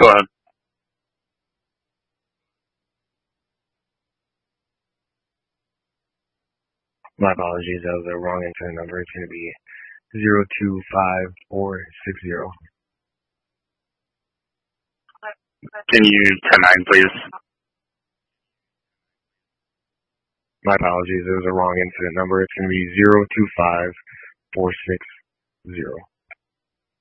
Go ahead. My apologies, that was the wrong incident number. It's going to be 025460. Can you 10-9, please? My apologies, it was the wrong incident number. It's going to be 025460.